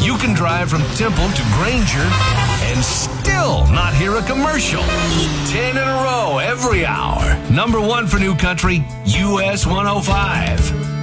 You can drive from Temple to Granger and still not hear a commercial. 10 in a row every hour. Number one for New Country, US 105.